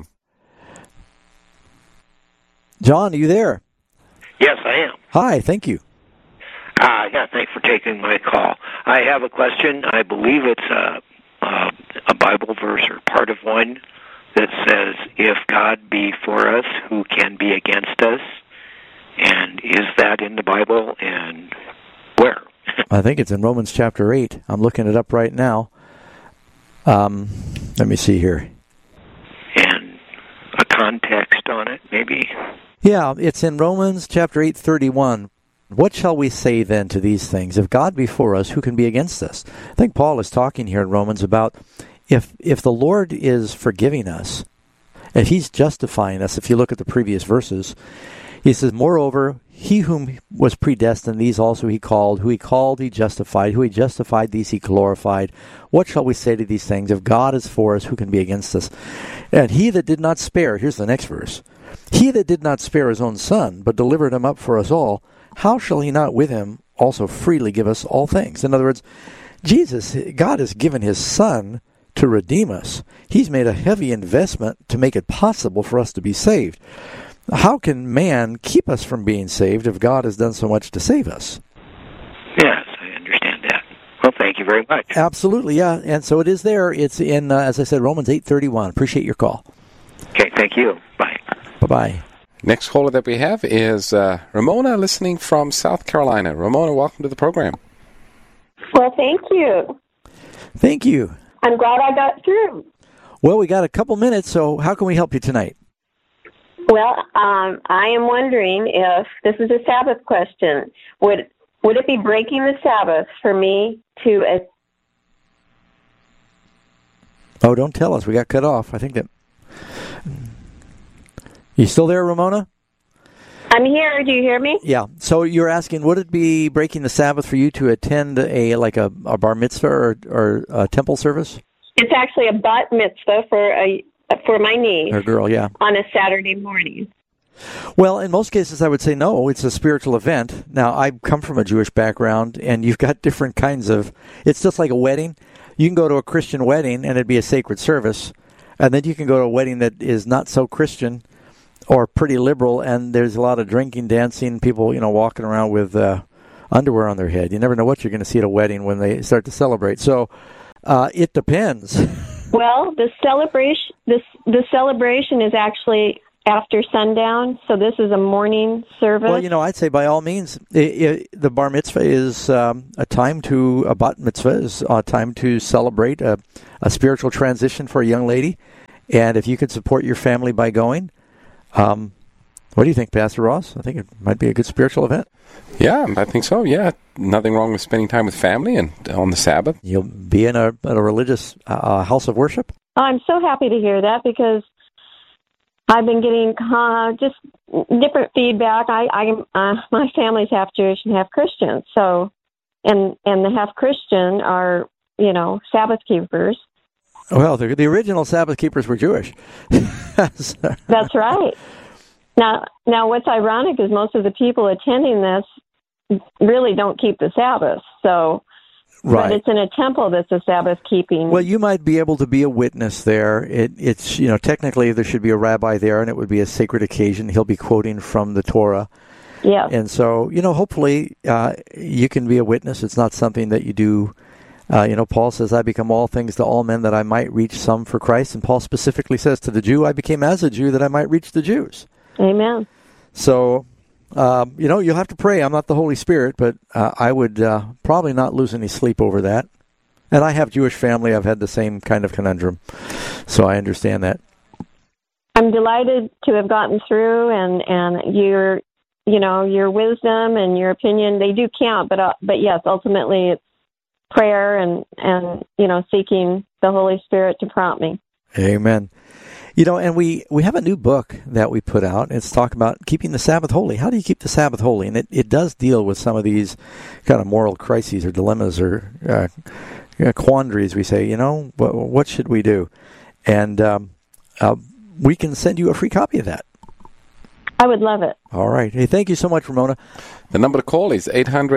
John, are you there? Yes, I am. Hi, thank you. Thanks for taking my call. I have a question. I believe it's a Bible verse or part of one that says, if God be for us, who can be against us? And is that in the Bible, and where? I think it's in Romans chapter 8. I'm looking it up right now. Let me see here. And a context on it, maybe? Yeah, it's in Romans chapter 8:31. What shall we say then to these things? If God be for us, who can be against us? I think Paul is talking here in Romans about if the Lord is forgiving us, and he's justifying us, if you look at the previous verses, he says, moreover, he whom was predestined, these also he called. Who he called, he justified. Who he justified, these he glorified. What shall we say to these things? If God is for us, who can be against us? And he that did not spare, here's the next verse, he that did not spare his own son, but delivered him up for us all, how shall he not with him also freely give us all things? In other words, God has given his son to redeem us. He's made a heavy investment to make it possible for us to be saved. How can man keep us from being saved if God has done so much to save us? Yes, I understand that. Well, thank you very much. Absolutely, yeah. And so it is there. It's in, as I said, Romans 8:31. Appreciate your call. Okay, thank you. Bye. Bye-bye. Next caller that we have is Ramona, listening from South Carolina. Ramona, welcome to the program. Well, thank you. Thank you. I'm glad I got through. Well, we got a couple minutes, so how can we help you tonight? Well, I am wondering if this is a Sabbath question. Would it be breaking the Sabbath for me to? Oh, don't tell us. We got cut off. I think that. You still there, Ramona? I'm here. Do you hear me? Yeah. So you're asking, would it be breaking the Sabbath for you to attend a bar mitzvah or a temple service? It's actually a bat mitzvah for my niece. Her girl, yeah. On a Saturday morning. Well, in most cases, I would say no. It's a spiritual event. Now, I come from a Jewish background, and you've got different kinds of. It's just like a wedding. You can go to a Christian wedding, and it'd be a sacred service, and then you can go to a wedding that is not so Christian, or pretty liberal, and there's a lot of drinking, dancing, people, walking around with underwear on their head. You never know what you're going to see at a wedding when they start to celebrate. So it depends. Well, the celebration is actually after sundown, so this is a morning service. Well, I'd say by all means, the bar mitzvah is a bat mitzvah is a time to celebrate a spiritual transition for a young lady. And if you could support your family by going, what do you think, Pastor Ross? I think it might be a good spiritual event. Yeah, I think so. Yeah, nothing wrong with spending time with family and on the Sabbath. You'll be in a religious house of worship? I'm so happy to hear that because I've been getting just different feedback. My family's half Jewish and half Christian, so and the half Christian are Sabbath keepers. Well, the original Sabbath keepers were Jewish. That's right. Now, what's ironic is most of the people attending this really don't keep the Sabbath. So, right. But it's in a temple that's a Sabbath keeping. Well, you might be able to be a witness there. It's technically there should be a rabbi there, and it would be a sacred occasion. He'll be quoting from the Torah. Yeah. And so, hopefully you can be a witness. It's not something that you do. Paul says, I become all things to all men that I might reach some for Christ. And Paul specifically says to the Jew, I became as a Jew that I might reach the Jews. Amen. So, you'll have to pray. I'm not the Holy Spirit, but I would probably not lose any sleep over that. And I have Jewish family. I've had the same kind of conundrum. So I understand that. I'm delighted to have gotten through, and your wisdom and your opinion, they do count. But yes, ultimately it's prayer and seeking the Holy Spirit to prompt me. Amen. And we have a new book that we put out. It's talking about keeping the Sabbath holy. How do you keep the Sabbath holy? And it does deal with some of these kind of moral crises or dilemmas or quandaries. We say, what should we do? And we can send you a free copy of that. I would love it. All right. Hey, thank you so much, Ramona. The number to call is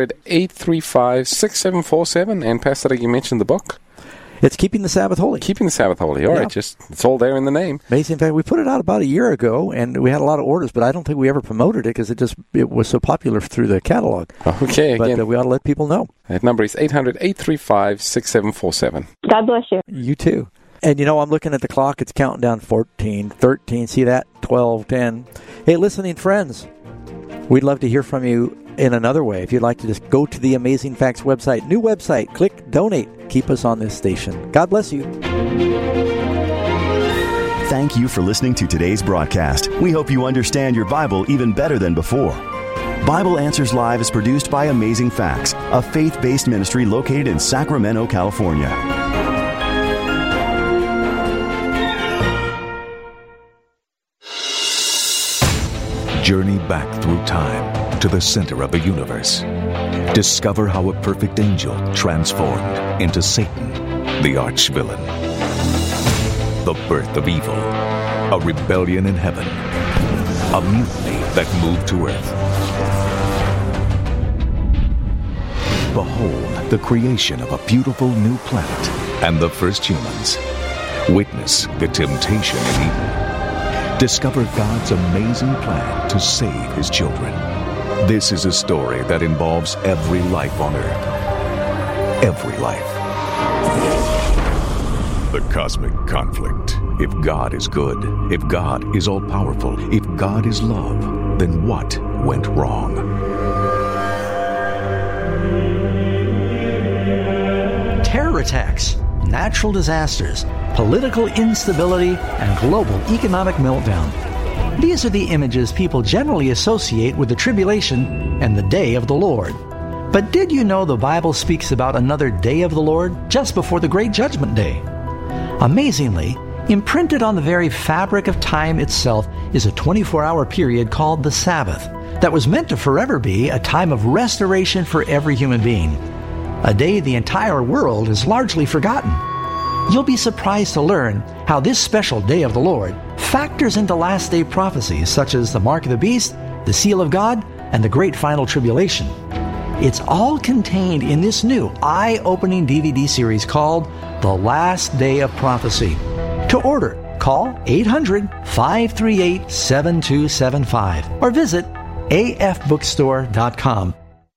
800-835-6747. And Pastor, you mentioned the book. It's Keeping the Sabbath Holy. Keeping the Sabbath Holy. All right, it's all there in the name. Amazing. In fact, we put it out about a year ago, and we had a lot of orders, but I don't think we ever promoted it because it was so popular through the catalog. Okay, again. But we ought to let people know. That number is 800-835-6747. God bless you. You too. And, I'm looking at the clock. It's counting down 14, 13. See that? 12, 10. Hey, listening friends, we'd love to hear from you in another way. If you'd like to just go to the Amazing Facts website, new website, click Donate. Keep us on this station. God bless you. Thank you for listening to today's broadcast. We hope you understand your Bible even better than before. Bible Answers Live is produced by Amazing Facts, a faith-based ministry located in Sacramento, California. Journey back through time to the center of the universe. Discover how a perfect angel transformed into Satan, the arch-villain. The birth of evil, a rebellion in heaven, a mutiny that moved to earth. Behold the creation of a beautiful new planet and the first humans. Witness the temptation in Eden. Discover God's amazing plan to save His children. This is a story that involves every life on earth. Every life. The cosmic conflict. If God is good, if God is all-powerful, if God is love, then what went wrong? Terror attacks, natural disasters, political instability, and global economic meltdown. These are the images people generally associate with the tribulation and the day of the Lord. But did you know the Bible speaks about another day of the Lord just before the Great Judgment Day? Amazingly, imprinted on the very fabric of time itself is a 24-hour period called the Sabbath that was meant to forever be a time of restoration for every human being. A day the entire world has largely forgotten. You'll be surprised to learn how this special day of the Lord factors into last day prophecies such as the mark of the beast, the seal of God, and the great final tribulation. It's all contained in this new eye-opening DVD series called The Last Day of Prophecy. To order, call 800-585-3737 538-7275 or visit afbookstore.com.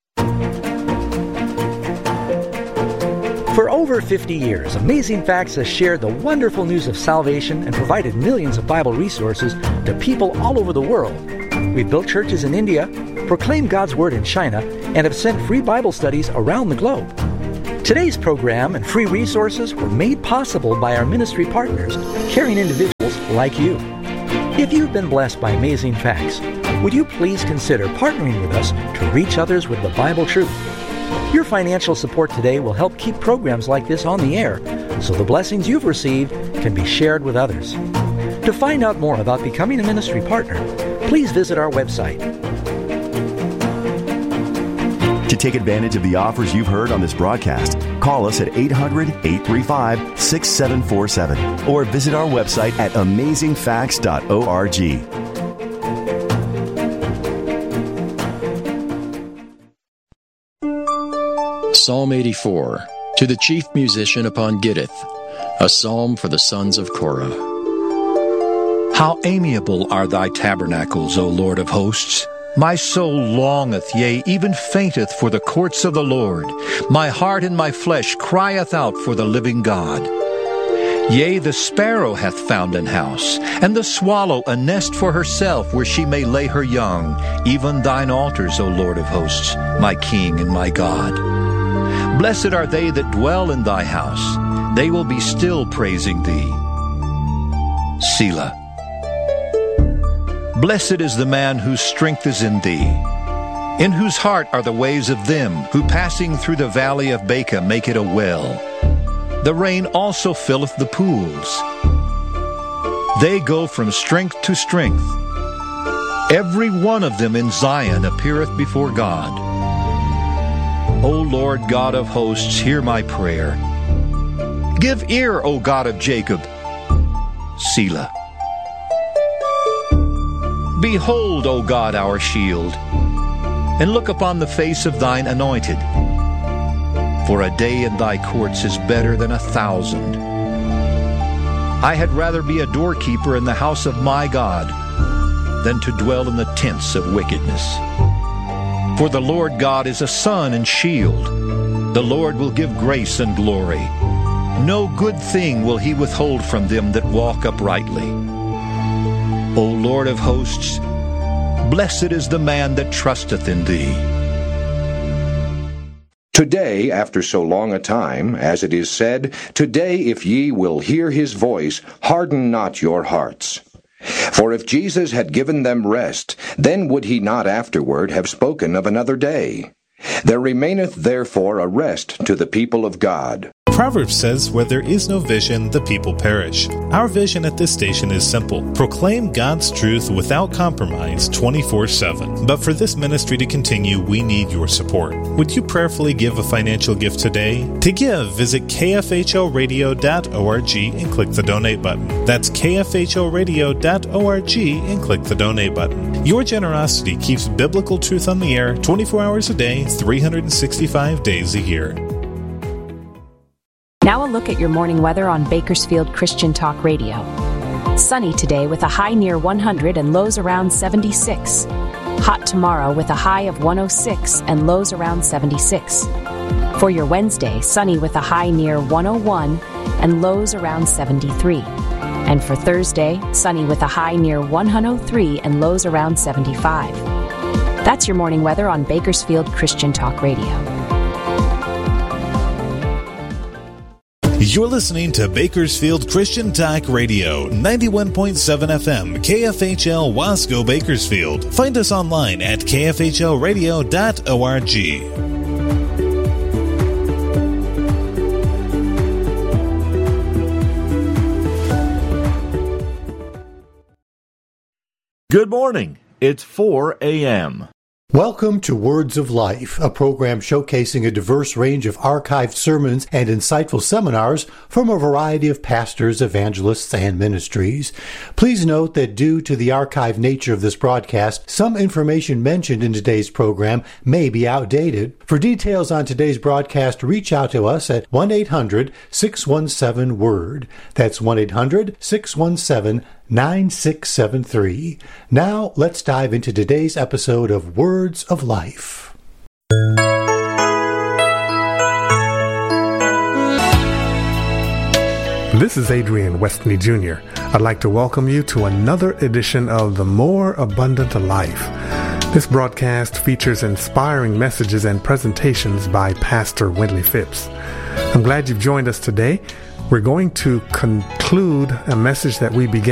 For over 50 years, Amazing Facts has shared the wonderful news of salvation and provided millions of Bible resources to people all over the world. We've built churches in India, proclaimed God's Word in China, and have sent free Bible studies around the globe. Today's program and free resources were made possible by our ministry partners, caring individuals like you. If you've been blessed by Amazing Facts, would you please consider partnering with us to reach others with the Bible truth? Your financial support today will help keep programs like this on the air, so the blessings you've received can be shared with others. To find out more about becoming a ministry partner, please visit our website. To take advantage of the offers you've heard on this broadcast, call us at 800-835-6747 or visit our website at amazingfacts.org. Psalm 84, to the chief musician upon Gittith, a psalm for the sons of Korah. How amiable are thy tabernacles, O Lord of hosts! My soul longeth, yea, even fainteth for the courts of the Lord. My heart and my flesh crieth out for the living God. Yea, the sparrow hath found an house, and the swallow a nest for herself, where she may lay her young, even thine altars, O Lord of hosts, my King and my God. Blessed are they that dwell in thy house. They will be still praising thee. Selah. Blessed is the man whose strength is in thee, in whose heart are the ways of them who passing through the valley of Baca make it a well. The rain also filleth the pools. They go from strength to strength. Every one of them in Zion appeareth before God. O Lord God of hosts, hear my prayer. Give ear, O God of Jacob. Selah. Behold, O God, our shield, and look upon the face of thine anointed. For a day in thy courts is better than 1,000. I had rather be a doorkeeper in the house of my God than to dwell in the tents of wickedness. For the Lord God is a sun and shield. The Lord will give grace and glory. No good thing will he withhold from them that walk uprightly. O Lord of hosts, blessed is the man that trusteth in thee. Today, after so long a time, as it is said, Today if ye will hear his voice, harden not your hearts. For if Jesus had given them rest, then would he not afterward have spoken of another day. There remaineth therefore a rest to the people of God. Proverbs says, where there is no vision, the people perish. Our vision at this station is simple. Proclaim God's truth without compromise 24/7. But for this ministry to continue, we need your support. Would you prayerfully give a financial gift today? To give, visit kfhoradio.org and click the donate button. That's kfhoradio.org and click the donate button. Your generosity keeps biblical truth on the air 24 hours a day, 365 days a year. Now a look at your morning weather on Bakersfield Christian Talk Radio. Sunny today with a high near 100 and lows around 76. Hot tomorrow with a high of 106 and lows around 76. For your Wednesday, sunny with a high near 101 and lows around 73. And for Thursday, sunny with a high near 103 and lows around 75. That's your morning weather on Bakersfield Christian Talk Radio. You're listening to Bakersfield Christian Talk Radio, 91.7 FM, KFHL Wasco, Bakersfield. Find us online at kfhlradio.org. Good morning. It's 4 a.m. Welcome to Words of Life, a program showcasing a diverse range of archived sermons and insightful seminars from a variety of pastors, evangelists, and ministries. Please note that due to the archived nature of this broadcast, some information mentioned in today's program may be outdated. For details on today's broadcast, reach out to us at 1-800-617-WORD. That's 1-800-617-WORD. 9673. Now, let's dive into today's episode of Words of Life. This is Adrian Westney Jr. I'd like to welcome you to another edition of The More Abundant Life. This broadcast features inspiring messages and presentations by Pastor Wendley Phipps. I'm glad you've joined us today. We're going to conclude a message that we began